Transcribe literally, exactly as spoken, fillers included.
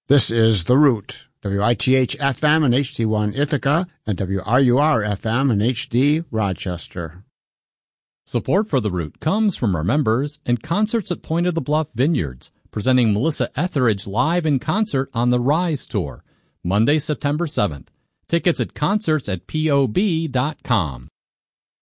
This is The Root, W I T H F M and H D one Ithaca, and W R U R F M and H D Rochester. Support for The Root comes from our members and concerts at Point of the Bluff Vineyards, presenting Melissa Etheridge live in concert on the Rise Tour, Monday, September seventh. Tickets at concerts at P O B dot com.